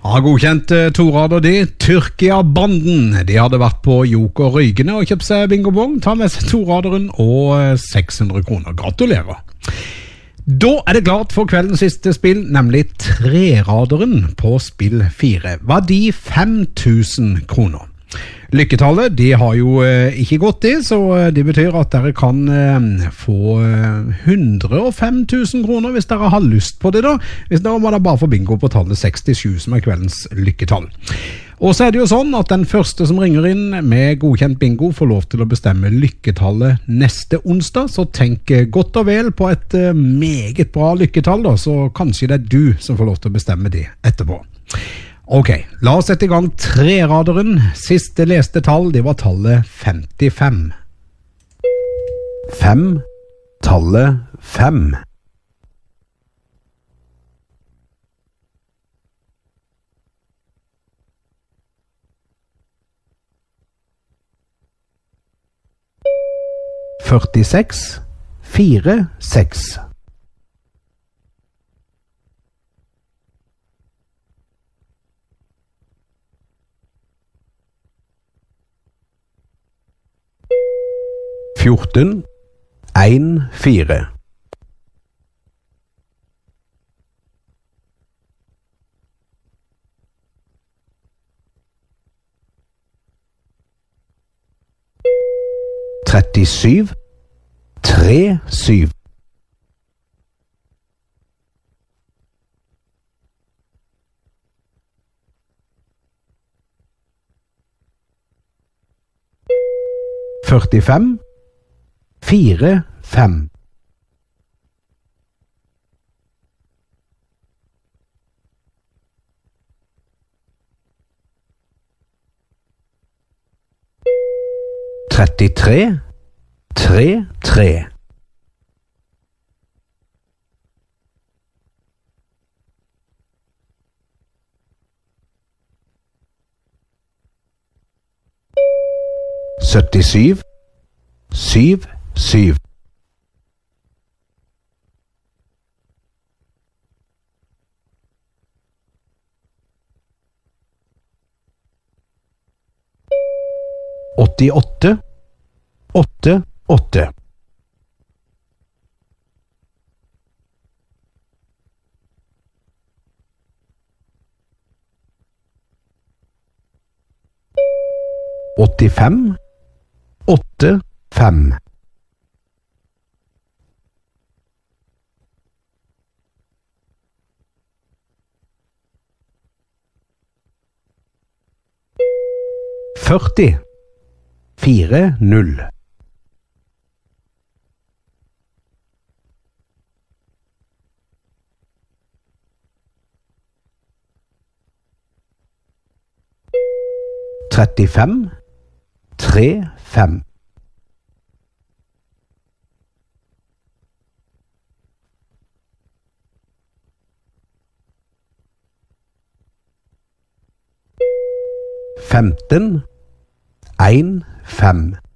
Ja, godkjent torader de. Tyrkia-banden. De hadde vært på Joker Rygene og kjøpt seg bingobong. Ta med seg toraderen og 600 kroner. Gratulerer. Da er det klart for kveldens siste spill, nemlig treraderen på spill 4. Verdi 5000 kroner. Lykketallet, de har jo ikke gått det, så det betyr at dere kan få 105 000 kroner hvis dere har lyst på det da. Hvis dere må da bare få bingo på tallet 67 som er kveldens lykketall. Og så er det jo sånn at den første som ringer inn med godkjent bingo får lov til å bestemme lykketallet neste onsdag, så tenk godt og vel på et meget bra lykketall da, så kanskje det er du som får lov til å bestemme det etterpå. Ok, la oss sette i gang treraderen. Siste leste tall, det var tallet 55. 5, tallet 5. Førtiseks, 4, 6. 14, 1, 4. 37, 3, 7. 45, 4, 5. 33, 3, 3. 77, 7, 7. 88, 8, 8. 85, 8, 5. 40, 4, 0. 35, 3, 5. 15, 1, 5.